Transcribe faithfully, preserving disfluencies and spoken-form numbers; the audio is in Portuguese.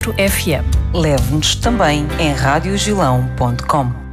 F M. Leve-nos também em radiogilão ponto com.